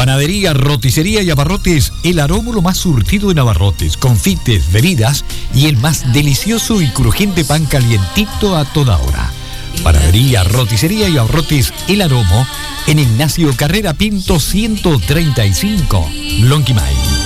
Panadería, roticería y abarrotes, el aromo lo más surtido en abarrotes, confites, bebidas y el más delicioso y crujiente pan calientito a toda hora. Panadería, roticería y abarrotes, el aromo, en Ignacio Carrera Pinto 135, Lonquimay.